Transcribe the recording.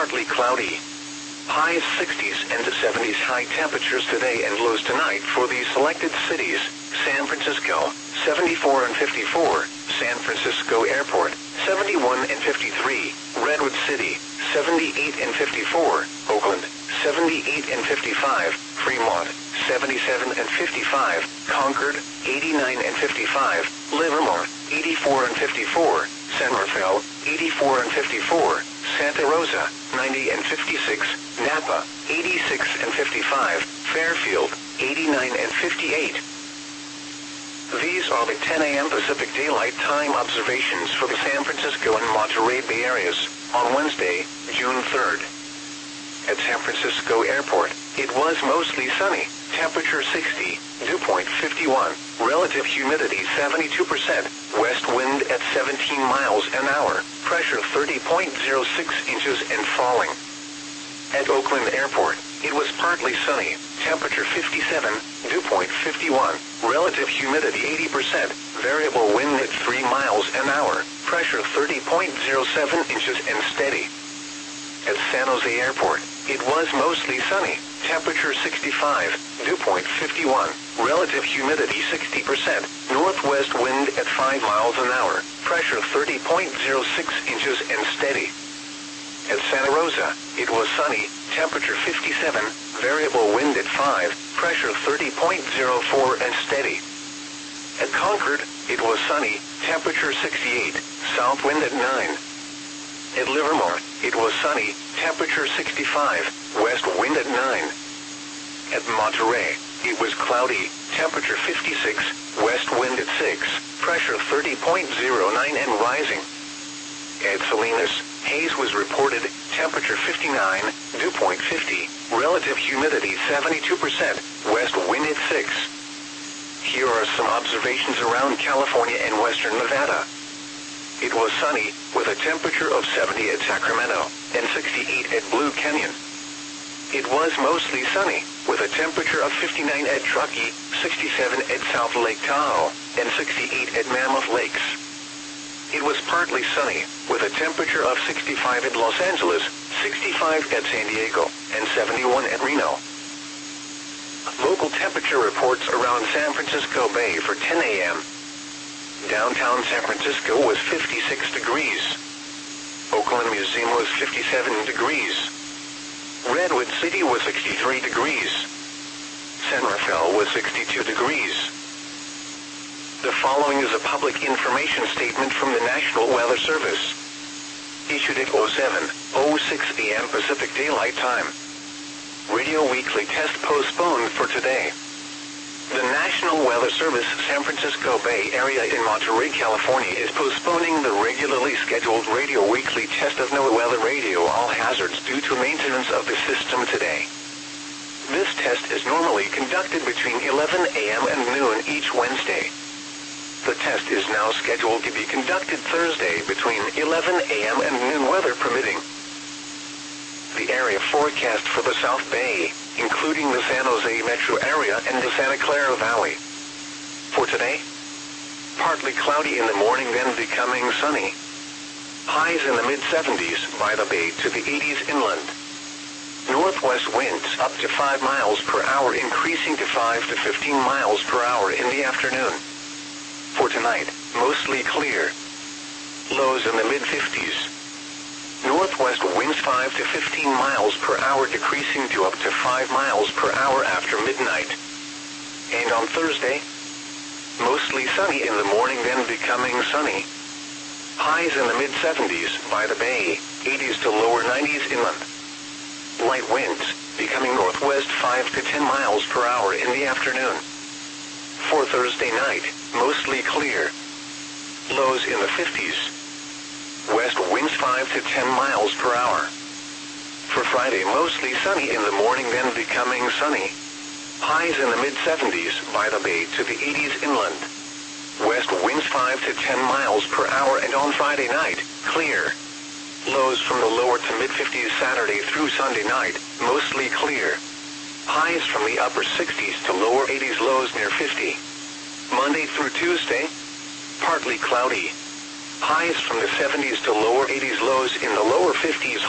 partly cloudy. Highs 60s and 70s high temperatures today and lows tonight for these selected cities: San Francisco, 74 and 54, San Francisco Airport, 71 and 53, Redwood City, 78 and 54, Oakland, 78 and 55, Fremont, 77 and 55, Concord, 89 and 55, Livermore, 84 and 54, San Rafael, 84 and 54, Santa Rosa, 90 and 56, Napa, 86 and 55, Fairfield, 89 and 58. These are the 10 a.m. Pacific Daylight Time observations for the San Francisco and Monterey Bay areas on Wednesday, June 3rd. At San Francisco Airport, it was mostly sunny, temperature 60, dew point 51, relative humidity 72%, west wind at 17 miles an hour, pressure 30.06 inches and falling. At Oakland Airport, it was partly sunny, temperature 57, dew point 51, relative humidity 80%, variable wind at 3 miles an hour, pressure 30.07 inches and steady. At San Jose Airport, it was mostly sunny, temperature 65, dew point 51, relative humidity 60%, northwest wind at 5 miles an hour, pressure 30.06 inches and steady. At Santa Rosa, it was sunny, temperature 57, variable wind at 5, pressure 30.04 and steady. At Concord, it was sunny, temperature 68, south wind at 9. At Livermore, it was sunny, temperature 65, west wind at 9. At Monterey, it was cloudy, temperature 56, west wind at 6, pressure 30.09 and rising. At Salinas, haze was reported, temperature 59, dew point 50, relative humidity 72%, west wind at 6. Here are some observations around California and western Nevada. It was sunny, with a temperature of 70 at Sacramento, and 68 at Blue Canyon. It was mostly sunny, with a temperature of 59 at Truckee, 67 at South Lake Tahoe, and 68 at Mammoth Lakes. It was partly sunny, with a temperature of 65 at Los Angeles, 65 at San Diego, and 71 at Reno. Local temperature reports around San Francisco Bay for 10 a.m. Downtown San Francisco was 56 degrees. Oakland Museum was 57 degrees. Redwood City was 63 degrees. San Rafael was 62 degrees. The following is a public information statement from the National Weather Service. Issued at 07:06 a.m. Pacific Daylight Time. Radio Weekly test postponed for today. The National Weather Service San Francisco Bay Area in Monterey, California is postponing the regularly scheduled Radio Weekly test of NOAA Weather Radio All Hazards due to maintenance of the system today. This test is normally conducted between 11 a.m. and noon each Wednesday. The test is now scheduled to be conducted Thursday between 11 a.m. and noon, weather permitting. The area forecast for the South Bay, including the San Jose metro area and the Santa Clara Valley. For today, partly cloudy in the morning, then becoming sunny. Highs in the mid-70s by the bay to the 80s inland. Northwest winds up to 5 miles per hour, increasing to 5 to 15 miles per hour in the afternoon. For tonight, mostly clear. Lows in the mid-50s. Northwest winds 5 to 15 miles per hour, decreasing to up to 5 miles per hour after midnight. And on Thursday, mostly sunny in the morning, then becoming sunny. Highs in the mid-70s by the bay, 80s to lower 90s inland. Light winds, becoming northwest 5 to 10 miles per hour in the afternoon. For Thursday night, mostly clear. Lows in the 50s. West winds 5 to 10 miles per hour. For Friday, mostly sunny in the morning, then becoming sunny. Highs in the mid-70s by the bay to the 80s inland. West winds 5 to 10 miles per hour, and on Friday night, clear. Lows from the lower to mid-50s Saturday through Sunday night, mostly clear. Highs from the upper 60s to lower 80s, lows near 50. Monday through Tuesday, partly cloudy. Highs from the 70s to lower 80s, lows in the lower 50s.